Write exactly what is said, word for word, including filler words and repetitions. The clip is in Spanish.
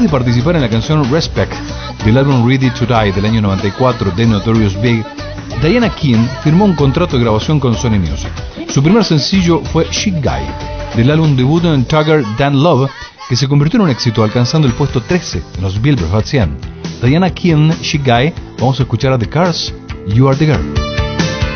de participar en la canción Respect del álbum Ready to Die del año noventa y cuatro de Notorious Big, Diana King firmó un contrato de grabación con Sony Music. Su primer sencillo fue Chic Guy del álbum debut en Tugger Dan Love, que se convirtió en un éxito alcanzando el puesto trece en los Billboard Hot cien. Diana King, Chic Guy. Vamos a escuchar a The Cars, You Are the Girl.